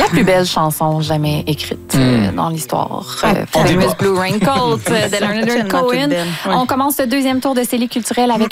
La plus belle chanson jamais écrite dans l'histoire. Famous Blue Raincoat de Leonard Cohen. On commence le deuxième tour de Célie culturelle avec